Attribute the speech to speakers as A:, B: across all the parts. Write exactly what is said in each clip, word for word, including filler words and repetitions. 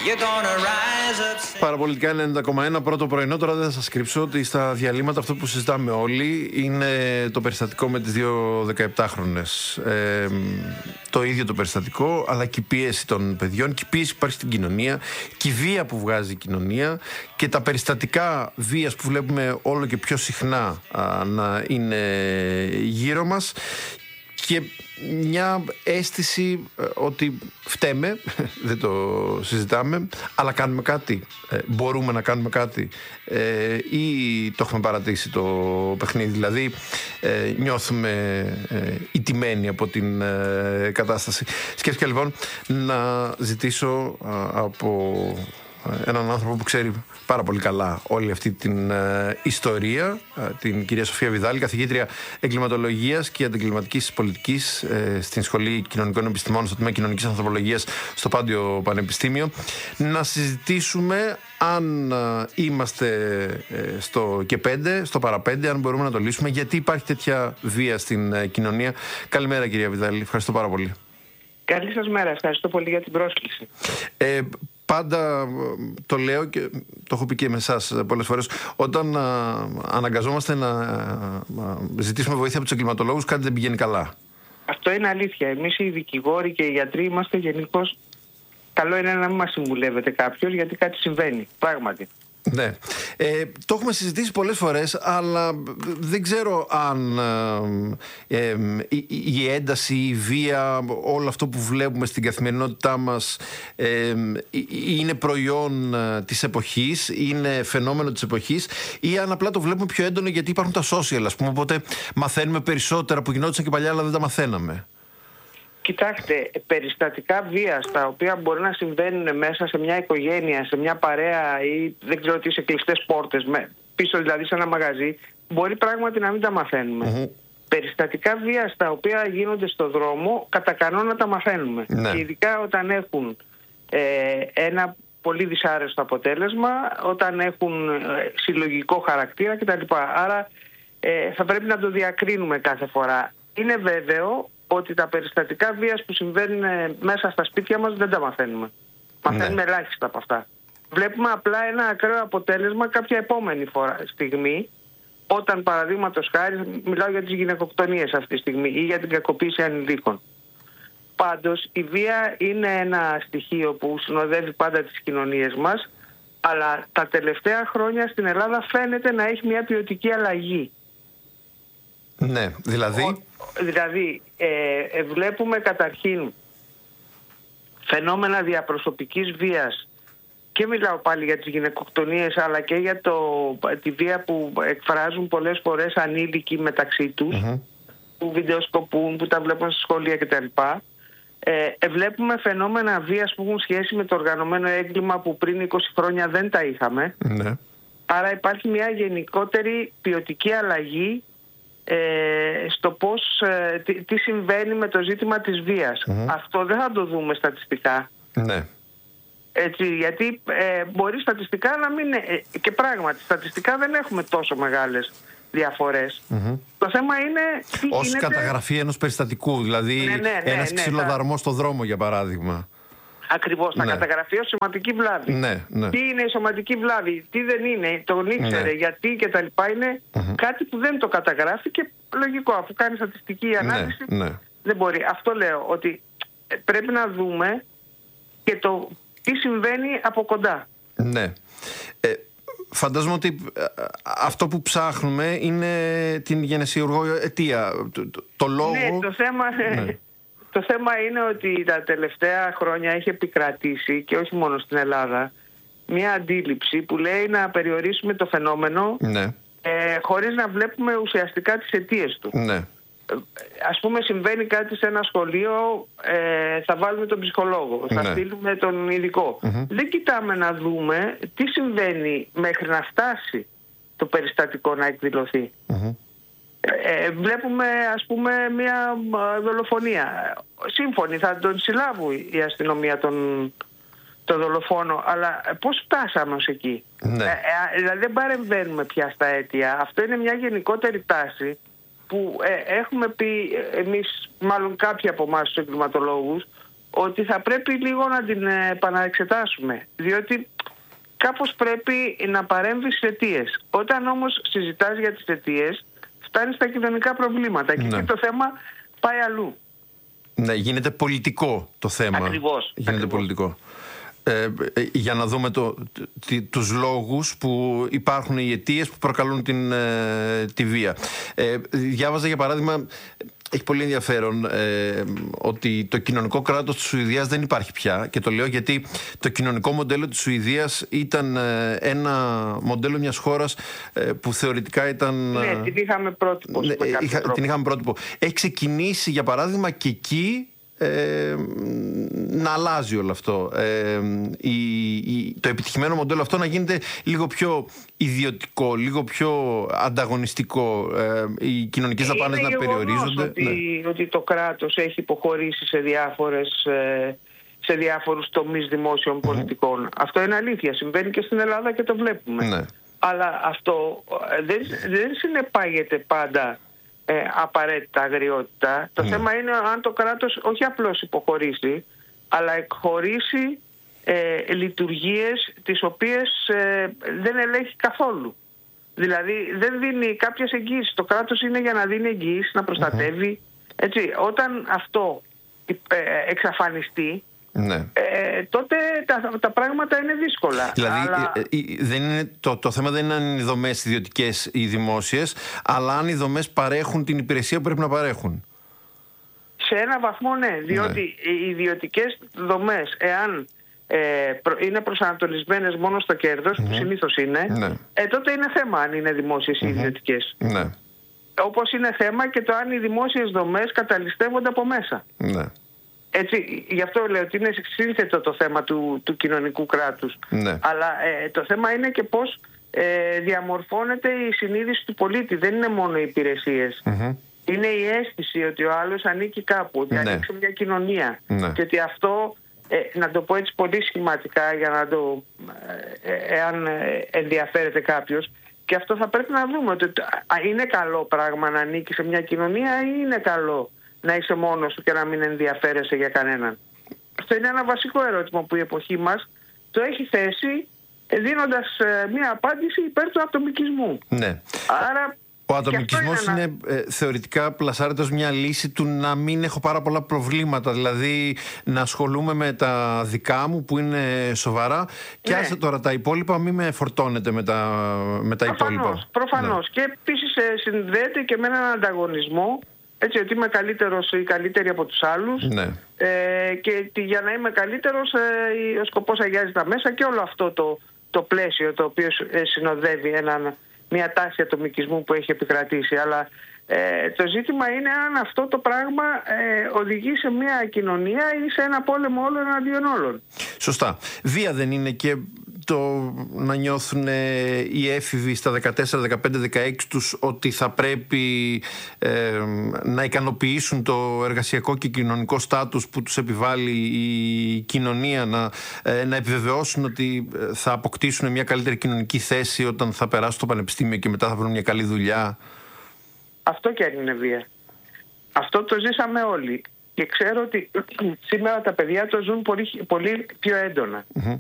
A: Παραπολιτικά ενενήντα κόμμα ένα, πρώτο πρωινό. Τώρα δεν θα σας κρύψω ότι στα διαλύματα αυτό που συζητάμε όλοι είναι το περιστατικό με τις δύο δεκαεπτάχρονες. Ε, το ίδιο το περιστατικό, αλλά και η πίεση των παιδιών, και η πίεση που υπάρχει στην κοινωνία, και η βία που βγάζει η κοινωνία, και τα περιστατικά βίας που βλέπουμε όλο και πιο συχνά α, να είναι γύρω μας, και μια αίσθηση ε, ότι φταίμε, δεν το συζητάμε, αλλά κάνουμε κάτι, ε, μπορούμε να κάνουμε κάτι, ε, ή το έχουμε παρατήσει το παιχνίδι, δηλαδή ε, νιώθουμε ε, ηττημένοι από την ε, κατάσταση. Σκέφτηκα λοιπόν να ζητήσω ε, από έναν άνθρωπο που ξέρει πάρα πολύ καλά όλη αυτή την ε, ιστορία, ε, την κυρία Σοφία Βιδάλη, καθηγήτρια εγκληματολογίας και αντιγκληματικής πολιτικής ε, στην Σχολή Κοινωνικών Επιστημών στο τμήμα Κοινωνικής Ανθρωπολογίας στο Πάντιο Πανεπιστήμιο, να συζητήσουμε αν ε, είμαστε ε, στο και πέντε, στο παραπέντε, αν μπορούμε να το λύσουμε, γιατί υπάρχει τέτοια βία στην ε, κοινωνία. Καλημέρα κυρία Βιδάλη, ευχαριστώ πάρα πολύ.
B: Καλή σας μέρα, ευχαριστώ πολύ για την πρόσκληση.
A: Ε, Πάντα το λέω και το έχω πει και με εσάς πολλές φορές, όταν α, αναγκαζόμαστε να α, ζητήσουμε βοήθεια από τους εγκληματολόγους, κάτι δεν πηγαίνει καλά. Αυτό
B: είναι αλήθεια. Εμείς οι δικηγόροι και οι γιατροί είμαστε γενικώς, καλό είναι να μην μας συμβουλεύεται κάποιος, γιατί κάτι συμβαίνει, πράγματι. Ναι. Ε, το έχουμε συζητήσει πολλές φορές, αλλά δεν ξέρω αν ε, ε, η, η ένταση, η βία, όλο αυτό που βλέπουμε στην καθημερινότητά μας ε, είναι προϊόν της εποχής, είναι φαινόμενο της εποχής, ή αν απλά το βλέπουμε πιο έντονο γιατί υπάρχουν τα social, ας πούμε, οπότε μαθαίνουμε περισσότερα που γινόντουσαν και παλιά αλλά δεν τα μαθαίναμε. Κοιτάξτε, περιστατικά βίας τα οποία μπορεί να συμβαίνουν μέσα σε μια οικογένεια, σε μια παρέα ή δεν ξέρω τι, σε κλειστές πόρτες, πίσω δηλαδή σε ένα μαγαζί, μπορεί πράγματι να μην τα μαθαίνουμε. Mm-hmm. Περιστατικά βίας τα οποία γίνονται στο δρόμο, κατά κανόνα τα μαθαίνουμε. Ναι. Και ειδικά όταν έχουν ε, ένα πολύ δυσάρεστο αποτέλεσμα, όταν έχουν ε, συλλογικό χαρακτήρα κτλ. Άρα ε, θα πρέπει να το διακρίνουμε κάθε φορά. Είναι βέβαιο ότι τα περιστατικά βίας που συμβαίνουν μέσα στα σπίτια μας δεν τα μαθαίνουμε. Μαθαίνουμε ναι. ελάχιστα από αυτά. Βλέπουμε απλά ένα ακραίο αποτέλεσμα κάποια επόμενη φορά, στιγμή, όταν παραδείγματος χάρη, μιλάω για τις γυναικοκτονίες αυτή τη στιγμή ή για την κακοποίηση ανηλίκων. Πάντως η βία είναι ένα στοιχείο που συνοδεύει πάντα τις κοινωνίες μας, αλλά τα τελευταία χρόνια στην Ελλάδα φαίνεται να έχει μια ποιοτική αλλαγή. Ναι, δηλαδή... Ο, δηλαδή, ε, ε, βλέπουμε καταρχήν φαινόμενα διαπροσωπικής βίας, και μιλάω πάλι για τις γυναικοκτονίες, αλλά και για το, τη βία που εκφράζουν πολλές φορές ανήλικοι μεταξύ τους, mm-hmm. που βιντεοσκοπούν, που τα βλέπουν στα σχολεία κτλ. Ε, ε, βλέπουμε φαινόμενα βίας που έχουν σχέση με το οργανωμένο έγκλημα που πριν είκοσι χρόνια δεν τα είχαμε. Mm-hmm. Άρα υπάρχει μια γενικότερη ποιοτική αλλαγή Ε, στο πώς, ε, τι, τι συμβαίνει με το ζήτημα της βίας. Mm-hmm. Αυτό δεν θα το δούμε στατιστικά. Ναι. Έτσι, γιατί ε, μπορεί στατιστικά να μην είναι, ε, και πράγματι στατιστικά δεν έχουμε τόσο μεγάλες διαφορές. Mm-hmm. Το θέμα είναι τι ως γίνεται... καταγραφή ενός περιστατικού, δηλαδή ναι, ναι, ναι, ένας ναι, ξυλοδαρμός ναι, στο δρόμο για παράδειγμα. Ακριβώς, θα ναι. καταγραφεί ως σωματική βλάβη. Ναι, ναι. Τι είναι η σωματική βλάβη, τι δεν είναι, τον ήξερε, ναι. γιατί και τα λοιπά, είναι mm-hmm. κάτι που δεν το καταγράφει και λογικό, αφού κάνει στατιστική ανάλυση ναι, ναι. δεν μπορεί. Αυτό λέω, ότι πρέπει να δούμε και το τι συμβαίνει από κοντά. Ναι. Ε, φαντάζομαι ότι αυτό που ψάχνουμε είναι την γενεσιουργό αιτία, το, το, το λόγο... Ναι, το θέμα... Ναι. Το θέμα είναι ότι τα τελευταία χρόνια έχει επικρατήσει, και όχι μόνο στην Ελλάδα, μια αντίληψη που λέει να περιορίσουμε το φαινόμενο ναι. ε, χωρίς να βλέπουμε ουσιαστικά τις αιτίες του. Ναι. Ε, ας πούμε συμβαίνει κάτι σε ένα σχολείο, ε, θα βάλουμε τον ψυχολόγο, θα ναι. στείλουμε τον ειδικό. Mm-hmm. Δεν κοιτάμε να δούμε τι συμβαίνει μέχρι να φτάσει το περιστατικό να εκδηλωθεί. Mm-hmm. Ε, βλέπουμε ας πούμε μια δολοφονία. Σύμφωνοι, θα τον συλλάβει η αστυνομία τον, τον δολοφόνο, αλλά πώς φτάσαμε ως εκεί? Ναι. Ε, ε, δηλαδή δεν παρεμβαίνουμε πια στα αίτια. Αυτό είναι μια γενικότερη τάση που ε, έχουμε πει εμείς, μάλλον κάποιοι από εμάς τους εγκληματολόγους, ότι θα πρέπει λίγο να την επαναεξετάσουμε, διότι κάπως πρέπει να παρέμβει στις αιτίες. Όταν όμως συζητάς για τις αιτίες, φτάνει στα κοινωνικά προβλήματα και, ναι. και το θέμα πάει αλλού.
A: Ναι, γίνεται πολιτικό το θέμα.
B: Ακριβώς.
A: Γίνεται
B: ακριβώς.
A: πολιτικό. Ε, για να δούμε το, το, τους λόγους που υπάρχουν, οι αιτίες που προκαλούν την, ε, τη βία. Ε, διάβαζα για παράδειγμα, έχει πολύ ενδιαφέρον ε, ότι το κοινωνικό κράτος της Σουηδίας δεν υπάρχει πια, και το λέω γιατί το κοινωνικό μοντέλο της Σουηδίας ήταν ε, ένα μοντέλο μιας χώρας ε, που θεωρητικά ήταν...
B: Ναι, την είχαμε πρότυπο.
A: Ναι, είχα, την είχαμε πρότυπο. Έχει ξεκινήσει για παράδειγμα και εκεί Ε, να αλλάζει όλο αυτό. Ε, η, η, το επιτυχημένο μοντέλο αυτό να γίνεται λίγο πιο ιδιωτικό, λίγο πιο ανταγωνιστικό. Ε, οι κοινωνικές δαπάνες να περιορίζονται.
B: Ότι,
A: ναι.
B: ότι το κράτος έχει υποχωρήσει σε, διάφορες, σε διάφορους τομείς δημόσιων πολιτικών. Mm-hmm. Αυτό είναι αλήθεια. Συμβαίνει και στην Ελλάδα και το βλέπουμε. Ναι. Αλλά αυτό δεν, δεν συνεπάγεται πάντα Ε, απαραίτητα αγριότητα. Το mm. θέμα είναι αν το κράτος όχι απλώς υποχωρήσει, αλλά εκχωρήσει ε, λειτουργίες τις οποίες ε, δεν ελέγχει καθόλου. Δηλαδή δεν δίνει κάποιες εγγύησεις. Το κράτος είναι για να δίνει εγγύησεις, να προστατεύει. Mm-hmm. Έτσι, όταν αυτό ε, εξαφανιστεί, ναι. Ε, τότε τα, τα πράγματα είναι δύσκολα.
A: Δηλαδή
B: αλλά...
A: ε, ε, δεν είναι, το, το θέμα δεν είναι αν οι δομές ιδιωτικές ή δημόσιες, αλλά αν οι δομές παρέχουν την υπηρεσία που πρέπει να παρέχουν.
B: Σε ένα βαθμό ναι, διότι ναι. οι ιδιωτικές δομές, εάν ε, προ, είναι προσανατολισμένες μόνο στο κέρδος, mm-hmm. που συνήθως είναι, ναι. ε, τότε είναι θέμα αν είναι δημόσιες ή mm-hmm. ιδιωτικές. Ναι. Όπως είναι θέμα και το αν οι δημόσιες δομές καταλυστεύονται από μέσα. Ναι. Έτσι, γι' αυτό λέω ότι είναι σύνθετο το θέμα του, του κοινωνικού κράτους. Ναι. Αλλά ε, το θέμα είναι και πώς ε, διαμορφώνεται η συνείδηση του πολίτη. Δεν είναι μόνο οι υπηρεσίες. Mm-hmm. Είναι η αίσθηση ότι ο άλλος ανήκει κάπου, ότι ναι. ανήκει σε μια κοινωνία. Ναι. Και ότι αυτό, ε, να το πω έτσι πολύ σχηματικά για να το, ε, εάν ενδιαφέρεται κάποιος, και αυτό θα πρέπει να δούμε ότι είναι καλό πράγμα να ανήκει σε μια κοινωνία ή είναι καλό να είσαι μόνος σου και να μην ενδιαφέρεσαι για κανέναν. Αυτό είναι ένα βασικό ερώτημα που η εποχή μας το έχει θέσει, δίνοντας ε, μια απάντηση υπέρ του ατομικισμού.
A: Ναι.
B: Άρα,
A: ο ατομικισμός είναι, είναι ε, θεωρητικά πλασάρεται ως μια λύση του να μην έχω πάρα πολλά προβλήματα, δηλαδή να ασχολούμαι με τα δικά μου που είναι σοβαρά και ναι. άσε τώρα τα υπόλοιπα, μην με φορτώνετε με τα, με τα
B: προφανώς,
A: υπόλοιπα.
B: Προφανώς. Ναι. Και επίσης ε, συνδέεται και με έναν ανταγωνισμό, έτσι, ότι είμαι καλύτερος ή καλύτερη από τους άλλους, ναι. ε, και για να είμαι καλύτερος ε, ο σκοπός αγιάζει τα μέσα και όλο αυτό το, το πλαίσιο το οποίο συνοδεύει έναν, μια τάση ατομικισμού που έχει επικρατήσει. Αλλά ε, το ζήτημα είναι αν αυτό το πράγμα ε, οδηγεί σε μια κοινωνία ή σε ένα πόλεμο όλων εναντίον όλων.
A: Σωστά. Βία δεν είναι και το να νιώθουν οι έφηβοι στα δεκατέσσερα, δεκαπέντε, δεκαέξι τους ότι θα πρέπει ε, να ικανοποιήσουν το εργασιακό και κοινωνικό στάτους που τους επιβάλλει η κοινωνία, να, ε, να επιβεβαιώσουν ότι θα αποκτήσουν μια καλύτερη κοινωνική θέση όταν θα περάσουν στο πανεπιστήμιο και μετά θα βρουν μια καλή δουλειά.
B: Αυτό και αν είναι βία. Αυτό το ζήσαμε όλοι και ξέρω ότι σήμερα τα παιδιά το ζουν πολύ, πολύ πιο έντονα. Mm-hmm.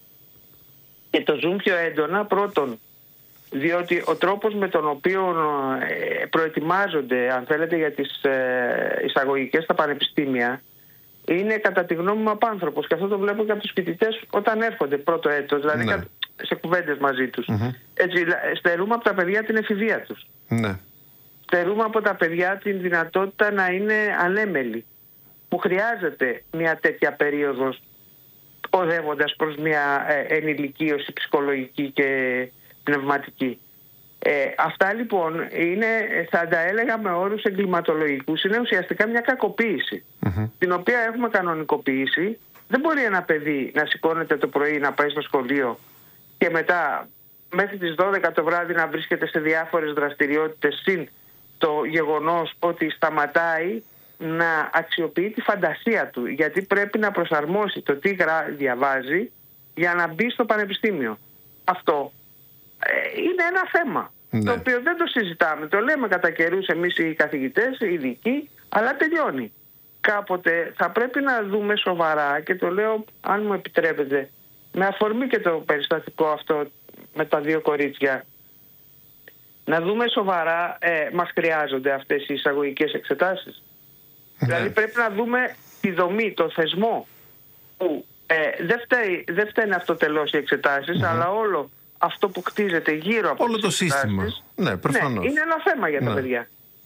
B: Και το ζουν πιο έντονα πρώτον διότι ο τρόπος με τον οποίο προετοιμάζονται, αν θέλετε, για τις εισαγωγικές στα πανεπιστήμια είναι κατά τη γνώμη μου απάνθρωπος, και αυτό το βλέπω και από τους φοιτητές όταν έρχονται πρώτο έτος, δηλαδή ναι. σε κουβέντες μαζί τους. Mm-hmm. Έτσι, στερούμε από τα παιδιά την εφηβεία τους. Ναι. Στερούμε από τα παιδιά την δυνατότητα να είναι ανέμελοι, που χρειάζεται μια τέτοια περίοδος οδεύοντας προς μια ε, ενηλικίωση ψυχολογική και πνευματική. Ε, αυτά λοιπόν είναι, θα τα έλεγα με όρους εγκληματολογικούς, είναι ουσιαστικά μια κακοποίηση, mm-hmm. την οποία έχουμε κανονικοποιήσει. Δεν μπορεί ένα παιδί να σηκώνεται το πρωί, να πάει στο σχολείο και μετά μέχρι τις δώδεκα το βράδυ να βρίσκεται σε διάφορες δραστηριότητες, συν το γεγονός ότι σταματάει να αξιοποιεί τη φαντασία του, γιατί πρέπει να προσαρμόσει το τι διαβάζει για να μπει στο πανεπιστήμιο. Αυτό ε, είναι ένα θέμα, ναι. το οποίο δεν το συζητάμε. Το λέμε κατά καιρούς εμείς οι καθηγητές, οι ειδικοί, αλλά τελειώνει. κάποτε θα πρέπει να δούμε σοβαρά, και το λέω αν μου επιτρέπετε, με αφορμή και το περιστατικό αυτό με τα δύο κορίτσια, να δούμε σοβαρά, ε, μας χρειάζονται αυτές οι εισαγωγικές εξετάσεις. Ναι. Δηλαδή πρέπει να δούμε τη δομή, το θεσμό που ε, δεν, φταίει, δεν φταίνε αυτοτελώς οι εξετάσεις, mm-hmm. αλλά όλο αυτό που κτίζεται γύρω από
A: όλο
B: τις
A: το
B: εξετάσεις, σύστημα.
A: Ναι, προφανώς.
B: Ναι, είναι ένα θέμα για τα ναι. παιδιά.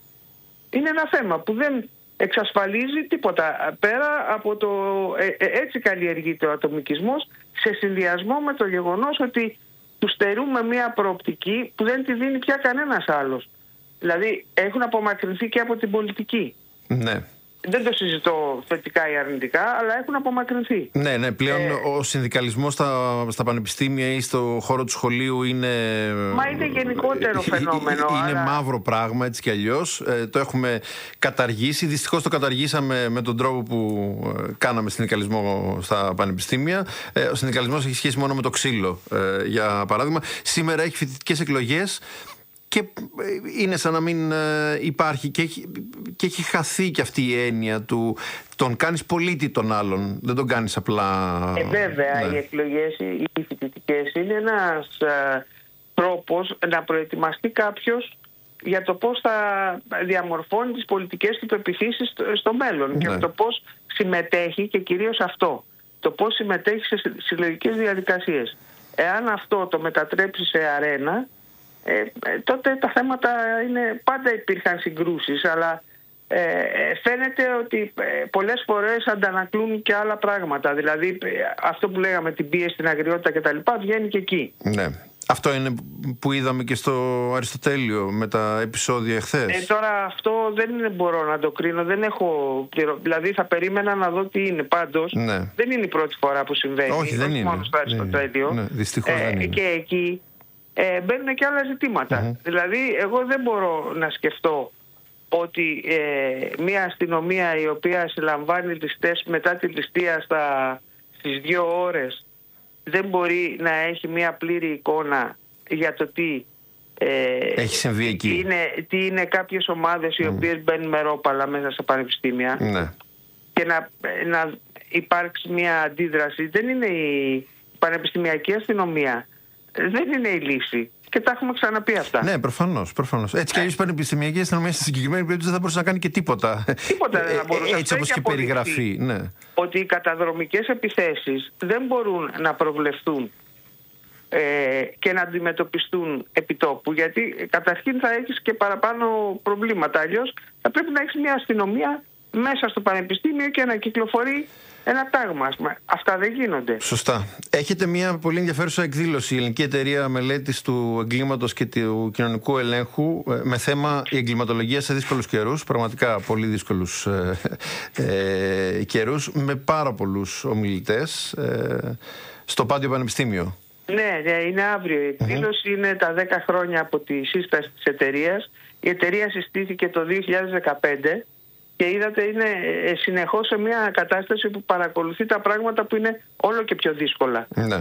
B: Είναι ένα θέμα που δεν εξασφαλίζει τίποτα πέρα από το ε, ε, έτσι καλλιεργείται ο ατομικισμός, σε συνδυασμό με το γεγονός ότι του στερούμε μια προοπτική που δεν τη δίνει πια κανένας άλλος. Δηλαδή έχουν απομακρυνθεί και από την πολιτική.
A: Ναι.
B: Δεν το συζητώ θετικά ή αρνητικά, αλλά έχουν απομακρυνθεί.
A: Ναι, ναι, πλέον ε, ο συνδικαλισμός στα, στα πανεπιστήμια ή στο χώρο του σχολείου είναι...
B: Μα είναι γενικότερο φαινόμενο.
A: Είναι
B: αλλά...
A: μαύρο πράγμα, έτσι κι αλλιώς. Ε, το έχουμε καταργήσει. Δυστυχώς το καταργήσαμε με τον τρόπο που κάναμε συνδικαλισμό στα πανεπιστήμια. Ε, ο συνδικαλισμός έχει σχέση μόνο με το ξύλο, ε, για παράδειγμα. Σήμερα έχει φοιτητικές εκλογές. Και είναι σαν να μην υπάρχει και έχει, και έχει χαθεί και αυτή η έννοια του τον κάνεις πολίτη των άλλων, δεν τον κάνεις απλά...
B: Ε, βέβαια, ναι. Οι εκλογές, οι φοιτητικές είναι ένας α, τρόπος να προετοιμαστεί κάποιος για το πώς θα διαμορφώνει τις πολιτικές του πεποιθήσεις στο, στο μέλλον, ναι. Και το πώς συμμετέχει, και κυρίως αυτό, το πώς συμμετέχει σε συλλογικές διαδικασίες. Εάν αυτό το μετατρέψει σε αρένα, Ε, τότε τα θέματα είναι, πάντα υπήρχαν συγκρούσεις, αλλά ε, φαίνεται ότι ε, πολλές φορές αντανακλούν και άλλα πράγματα. Δηλαδή ε, αυτό που λέγαμε, την πίεση, την αγριότητα κτλ. Βγαίνει και εκεί.
A: Ναι. Αυτό είναι που είδαμε και στο Αριστοτέλειο με τα επεισόδια εχθές.
B: Ε, τώρα αυτό δεν είναι, μπορώ να το κρίνω, δεν έχω πληρω... Δηλαδή θα περίμενα να δω τι είναι. Πάντως
A: ναι.
B: Δεν είναι η πρώτη φορά που συμβαίνει.
A: Όχι, δεν είναι.
B: Μόνο στο Αριστοτέλειο.
A: Ναι, δυστυχώς
B: ε,
A: δεν είναι.
B: Και εκεί Ε, μπαίνουν και άλλα ζητήματα. Mm-hmm. Δηλαδή εγώ δεν μπορώ να σκεφτώ ότι ε, μια αστυνομία η οποία συλλαμβάνει ληστές μετά τη ληστεία στα, στις δύο ώρες δεν μπορεί να έχει μια πλήρη εικόνα για το τι ε,
A: έχει συμβεί εκεί.
B: Είναι, τι είναι κάποιες ομάδες οι mm. οποίες μπαίνουν με ρόπαλα μέσα στα πανεπιστήμια
A: mm.
B: και να, να υπάρξει μια αντίδραση. Δεν είναι η πανεπιστημιακή αστυνομία, δεν είναι η λύση. Και τα έχουμε ξαναπεί αυτά.
A: Ναι, προφανώς. προφανώς. Έτσι κι αλλιώς η πανεπιστημιακή αστυνομία στη συγκεκριμένη περίπτωση δεν θα μπορούσε να κάνει και τίποτα.
B: Τίποτα δεν θα μπορούσε.
A: Ε, έτσι όπως και περιγραφεί. Ναι.
B: Ότι οι καταδρομικές επιθέσεις δεν μπορούν να προβλεφθούν ε, και να αντιμετωπιστούν επιτόπου. Γιατί καταρχήν θα έχεις και παραπάνω προβλήματα. Αλλιώς θα πρέπει να έχεις μια αστυνομία μέσα στο πανεπιστήμιο και να κυκλοφορεί ένα τάγμα. Αυτά δεν γίνονται.
A: Σωστά. Έχετε μια πολύ ενδιαφέρουσα εκδήλωση, η Ελληνική Εταιρεία Μελέτης του Εγκλήματος και του Κοινωνικού Ελέγχου, με θέμα η εγκληματολογία σε δύσκολους καιρούς, πραγματικά πολύ δύσκολους ε, ε, καιρούς, με πάρα πολλούς ομιλητές ε, στο Πάντιο Πανεπιστήμιο.
B: Ναι, ναι, είναι αύριο η εκδήλωση, mm-hmm. είναι τα δέκα χρόνια από τη σύσταση της εταιρείας. Η εταιρεία συστήθηκε το δύο χιλιάδες δεκαπέντε. Και είδατε, είναι συνεχώς σε μια κατάσταση που παρακολουθεί τα πράγματα που είναι όλο και πιο δύσκολα.
A: Ναι.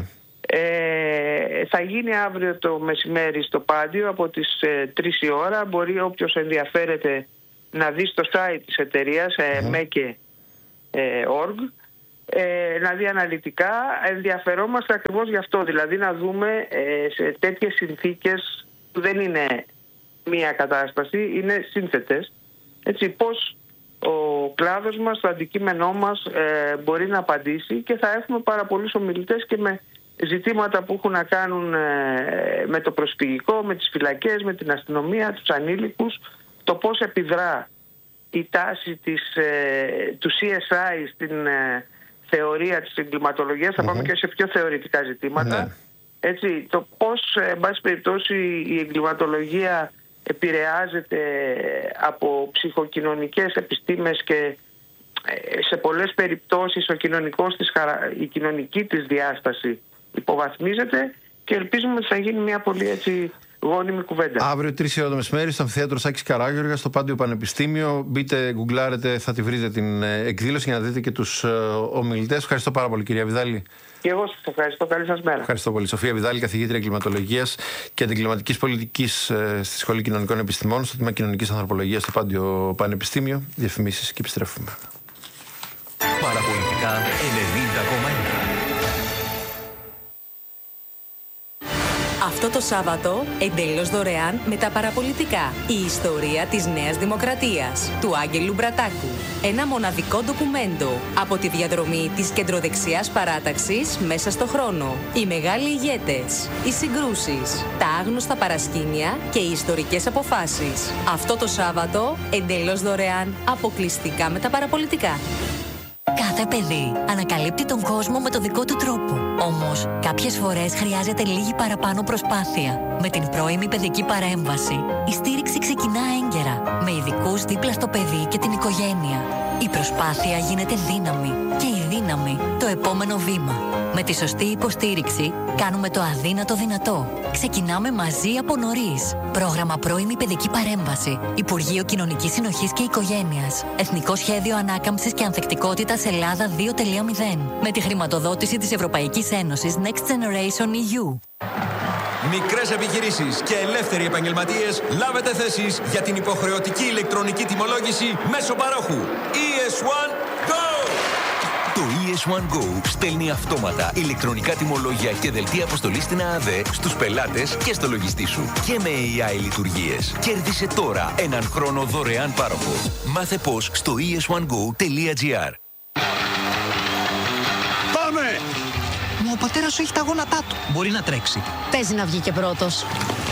B: Ε, θα γίνει αύριο το μεσημέρι στο Πάντιο από τις ε, τρεις η ώρα. Μπορεί όποιος ενδιαφέρεται να δει στο site της εταιρείας ε, mm-hmm. μεκε τελεία org ε, να δει αναλυτικά. Ενδιαφερόμαστε ακριβώς γι' αυτό, δηλαδή να δούμε ε, σε τέτοιες συνθήκες που δεν είναι μία κατάσταση, είναι σύνθετες, έτσι, πώς ο κλάδος μας, το αντικείμενό μας ε, μπορεί να απαντήσει, και θα έχουμε πάρα πολλούς ομιλητές και με ζητήματα που έχουν να κάνουν ε, με το προσφυγικό, με τις φυλακές, με την αστυνομία, τους ανήλικους, το πώς επιδρά η τάση της, ε, του σι ες άι στην ε, θεωρία της εγκληματολογίας. Θα mm-hmm. πάμε και σε πιο θεωρητικά ζητήματα. Mm-hmm. Έτσι, το πώς, εν πάση περιπτώσει, η εγκληματολογία επηρεάζεται από ψυχοκοινωνικές επιστήμες και σε πολλές περιπτώσεις ο κοινωνικός της, η κοινωνική της διάσταση υποβαθμίζεται, και ελπίζουμε ότι θα γίνει μια πολύ έτσι γόνιμη κουβέντα. Αύριο
A: τρεις η ώρα το μεσημέρι στο Αμφιθέατρο Σάκης Καράγιοργας, στο Πάντιο Πανεπιστήμιο. Μπείτε, γκουγκλάρετε, θα τη βρείτε την εκδήλωση για να δείτε και τους ομιλητές. Ευχαριστώ πάρα πολύ, κυρία Βιδάλη.
B: Και εγώ σας ευχαριστώ. Καλή σας μέρα.
A: Ευχαριστώ πολύ. Σοφία Βιδάλη, καθηγήτρια εγκληματολογίας και αντιγκληματικής πολιτικής στη Σχολή Κοινωνικών Επιστημών, στο τμήμα Κοινωνικής Ανθρωπολογίας στο Πάντιο Πανεπιστήμιο. Διαφημίσεις και επιστρέφουμε.
C: Παραπολιτικά ενενήντα κόμμα ένα.
D: Αυτό το Σάββατο, εντελώς δωρεάν με τα παραπολιτικά. Η ιστορία της Νέας Δημοκρατίας, του Άγγελου Μπρατάκου. Ένα μοναδικό ντοκουμέντο από τη διαδρομή της κεντροδεξιάς παράταξης μέσα στο χρόνο. Οι μεγάλοι ηγέτες, οι συγκρούσεις, τα άγνωστα παρασκήνια και οι ιστορικές αποφάσεις. Αυτό το Σάββατο, εντελώς δωρεάν, αποκλειστικά με τα παραπολιτικά.
E: Κάθε παιδί ανακαλύπτει τον κόσμο με το δικό του τρόπο. Όμως, κάποιες φορές χρειάζεται λίγη παραπάνω προσπάθεια. Με την πρώιμη παιδική παρέμβαση, η στήριξη ξεκινά έγκαιρα, με ειδικούς δίπλα στο παιδί και την οικογένεια. Η προσπάθεια γίνεται δύναμη και η δύναμη το επόμενο βήμα. Με τη σωστή υποστήριξη, κάνουμε το αδύνατο δυνατό. Ξεκινάμε μαζί από νωρίς. Πρόγραμμα πρώιμη παιδική παρέμβαση. Υπουργείο Κοινωνικής Συνοχής και Οικογένειας. Εθνικό Σχέδιο Ανάκαμψης και Ανθεκτικότητας Ελλάδα δύο κόμμα μηδέν. Με τη χρηματοδότηση της Ευρωπαϊκής Ένωσης Next Generation ι γιου.
C: Μικρές επιχειρήσεις και ελεύθεροι επαγγελματίες, λάβετε θέσεις για την υποχρεωτική ηλεκτρονική τιμολόγηση μέσω παρόχου. ι ες ουάν Go! Το ι ες ουάν Go στέλνει αυτόματα ηλεκτρονικά τιμολόγια και δελτία αποστολής στην ΑΑΔΕ στους πελάτες και στο λογιστή σου. Και με έι άι λειτουργίες. Κέρδισε τώρα έναν χρόνο δωρεάν πάροχο. Μάθε πώς στο ι ες ουάν γκο τελεία τζι άρ.
F: Πάμε! Μα ο πατέρας σου έχει τα γόνατά του. Μπορεί να τρέξει.
G: Παίζει να βγει και πρώτος.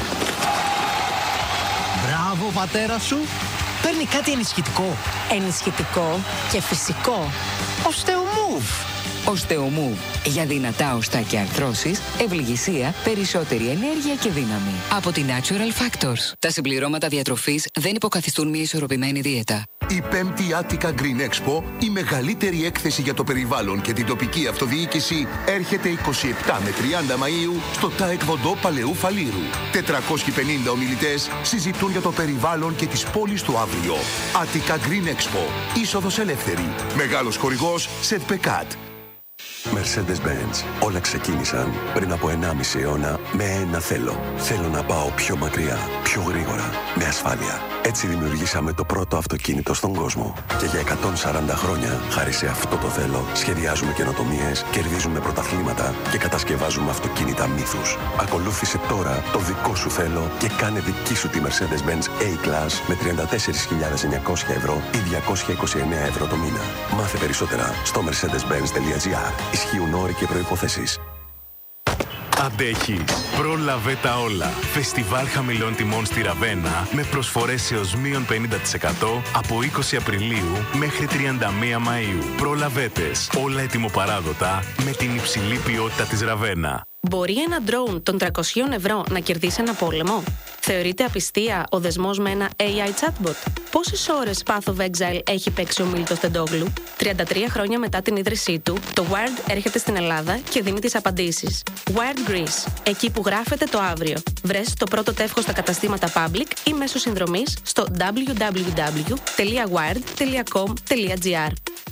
F: Μπράβο, πατέρα σου. Παίρνει κάτι ενισχυτικό.
G: Ενισχυτικό και φυσικό.
F: Osteomove.
H: Osteomove. Για δυνατά οστά και αρθρώσεις, ευληγησία, περισσότερη ενέργεια και δύναμη. Από την Natural Factors. Τα συμπληρώματα διατροφής δεν υποκαθιστούν μια ισορροπημένη δίαιτα.
I: Η πέμπτη Attica Green Expo, η μεγαλύτερη έκθεση για το περιβάλλον και την τοπική αυτοδιοίκηση, έρχεται είκοσι επτά με τριάντα Μαΐου στο Ταεκβοντό Παλαιού Φαλήρου. τετρακόσιοι πενήντα ομιλητές συζητούν για το περιβάλλον και τις πόλεις του αύριο. Attica Green Expo, είσοδος ελεύθερη. Μεγάλος χορηγός Σετπεκάτ.
J: Mercedes-Benz. Όλα ξεκίνησαν πριν από ενάμιση αιώνα με ένα θέλω. Θέλω να πάω πιο μακριά, πιο γρήγορα, με ασφάλεια. Έτσι δημιουργήσαμε το πρώτο αυτοκίνητο στον κόσμο. Και για εκατόν σαράντα χρόνια, χάρη σε αυτό το θέλω, σχεδιάζουμε καινοτομίες, κερδίζουμε πρωταθλήματα και κατασκευάζουμε αυτοκίνητα μύθους. Ακολούθησε τώρα το δικό σου θέλω και κάνε δική σου τη Mercedes-Benz A-Class με τριάντα τέσσερις χιλιάδες εννιακόσια ευρώ ή διακόσια είκοσι εννέα ευρώ το μήνα. Μάθε περισσότερα στο mercedes benz τελεία τζι άρ. Ισχύουν όροι και προϋποθέσεις.
K: Αντέχεις. Πρόλαβε τα όλα. Φεστιβάλ χαμηλών τιμών στη Ραβένα με προσφορές έως μείον πενήντα τοις εκατό από είκοσι Απριλίου μέχρι τριάντα μία Μαΐου. Προλαβέτες. Όλα ετοιμοπαράδοτα με την υψηλή ποιότητα της Ραβένα.
L: Μπορεί ένα ντρόουν των τριακόσια ευρώ να κερδίσει ένα πόλεμο? Θεωρείται απιστία ο δεσμός με ένα έι άι chatbot? Πόσες ώρες Path of Exile έχει παίξει ο Μίλτος Τεντόγλου? τριάντα τρία χρόνια μετά την ίδρυσή του, το Wired έρχεται στην Ελλάδα και δίνει τις απαντήσεις. Wired Greece, εκεί που γράφεται το αύριο. Βρες το πρώτο τεύχος στα καταστήματα Public ή μέσω συνδρομής στο double-u double-u double-u τελεία wired τελεία com τελεία τζι άρ.